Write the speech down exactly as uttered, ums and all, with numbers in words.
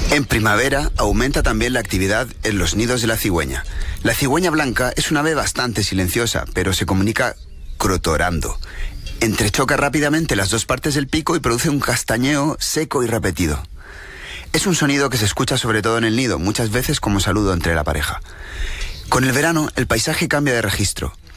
En primavera aumenta también la actividad en los nidos de la cigüeña. La cigüeña blanca es una ave bastante silenciosa, pero se comunica crotorando. Entrechoca rápidamente las dos partes del pico y produce un castañeo seco y repetido. Es un sonido que se escucha sobre todo en el nido, muchas veces como saludo entre la pareja. Con el verano, el paisaje cambia de registro.